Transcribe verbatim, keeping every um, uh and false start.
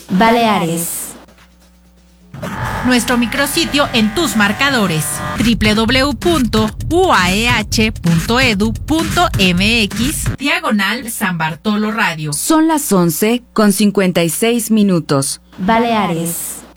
Baleares. Nuestro micrositio en tus marcadores, doble u doble u doble u punto u a e h punto e d u punto m x, diagonal San Bartolo Radio. Son las once con cincuenta y seis minutos. Baleares.